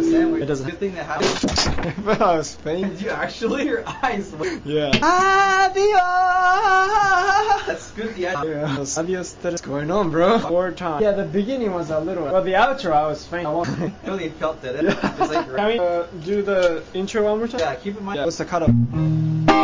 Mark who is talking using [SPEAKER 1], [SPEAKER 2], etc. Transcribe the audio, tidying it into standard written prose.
[SPEAKER 1] sandwich.
[SPEAKER 2] It doesn't.
[SPEAKER 1] Good thing that happened.
[SPEAKER 2] But I was faint.
[SPEAKER 1] Did you actually? Your eyes.
[SPEAKER 2] Yeah.
[SPEAKER 1] Adios. That's good. Yeah.
[SPEAKER 2] Adios. What's going on, bro? 4 times. Yeah, the beginning was a little. Well, the outro I was faint.
[SPEAKER 1] I really felt it.
[SPEAKER 2] Yeah.
[SPEAKER 1] Just like.
[SPEAKER 2] Can we do the intro one more time?
[SPEAKER 1] Yeah. Keep in mind.
[SPEAKER 2] Yeah. What's the cutoff?